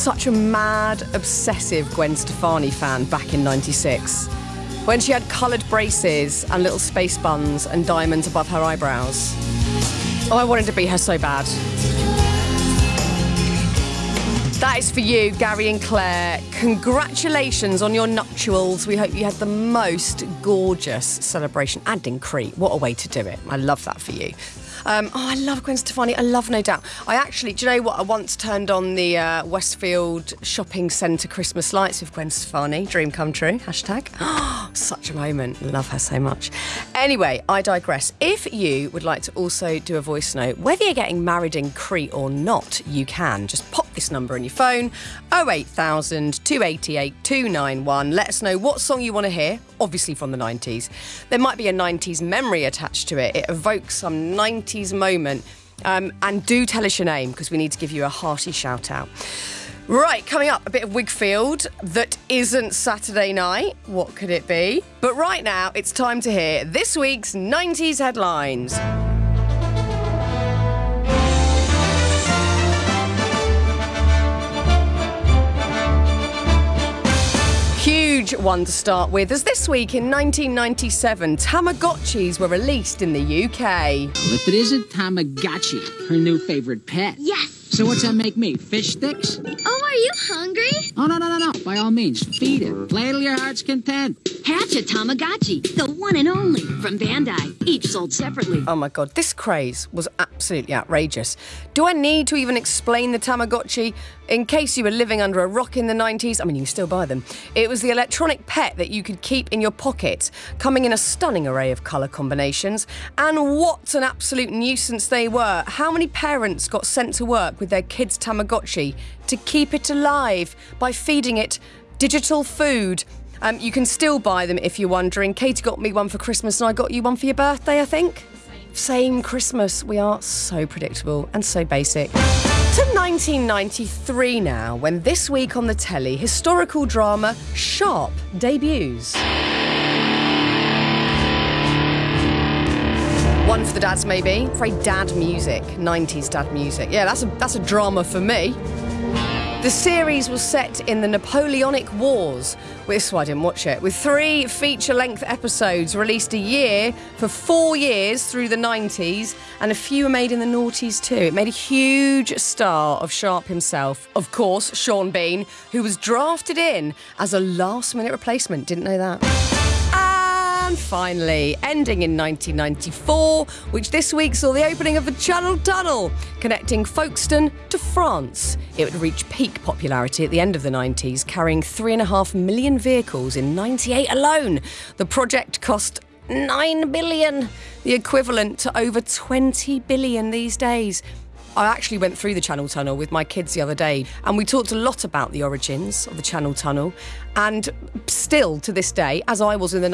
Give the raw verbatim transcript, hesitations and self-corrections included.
such a mad, obsessive Gwen Stefani fan back in ninety-six, when she had coloured braces and little space buns and diamonds above her eyebrows. Oh, I wanted to be her so bad. That is for you, Gary and Claire. Congratulations on your nuptials. We hope you had the most gorgeous celebration. And in Crete. What a way to do it. I love that for you. Um, oh, I love Gwen Stefani. I love No Doubt. I actually, do you know what? I once turned on the uh, Westfield Shopping Centre Christmas lights with Gwen Stefani. Dream come true. Hashtag. Oh, such a moment. Love her so much. Anyway, I digress. If you would like to also do a voice note, whether you're getting married in Crete or not, you can. Just pop this number in your phone, oh eight thousand, two eight eight, two nine one. Let us know what song you want to hear, obviously from the nineties. There might be a nineties memory attached to it. It evokes some nineties moment. Um, and do tell us your name, because we need to give you a hearty shout out. Right, coming up, a bit of Wigfield that isn't Saturday night. What could it be? But right now, it's time to hear this week's nineties headlines. Huge one to start with, as this week in nineteen ninety-seven, Tamagotchis were released in the U K. Well, if it isn't Tamagotchi, her new favourite pet. Yes! So what's that make me, fish sticks? Oh, are you hungry? Oh, no, no, no, no. By all means, feed it. Play till your heart's content. Hatch a Tamagotchi, the one and only, from Bandai, each sold separately. Oh my God, this craze was absolutely outrageous. Do I need to even explain the Tamagotchi? In case you were living under a rock in the nineties, I mean, you can still buy them. It was the electronic pet that you could keep in your pocket, coming in a stunning array of colour combinations. And what an absolute nuisance they were. How many parents got sent to work with their kids' Tamagotchi to keep it alive by feeding it digital food? Um, you can still buy them if you're wondering. Katie got me one for Christmas and I got you one for your birthday, I think. Same Christmas. We are so predictable and so basic. To nineteen ninety-three now, when this week on the telly, historical drama Sharp debuts. One for the dads, maybe. Very dad music, nineties dad music. Yeah, that's a, that's a drama for me. The series was set in the Napoleonic Wars. This one, I didn't watch it. With three feature-length episodes released a year for four years through the nineties, and a few were made in the noughties too. It made a huge star of Sharp himself. Of course, Sean Bean, who was drafted in as a last-minute replacement. Didn't know that. And finally, ending in nineteen ninety-four, which this week saw the opening of the Channel Tunnel, connecting Folkestone to France. It would reach peak popularity at the end of the nineties, carrying three and a half million vehicles in ninety-eight alone. The project cost nine billion, the equivalent to over twenty billion these days. I actually went through the Channel Tunnel with my kids the other day, and we talked a lot about the origins of the Channel Tunnel. And still, to this day, as I was in the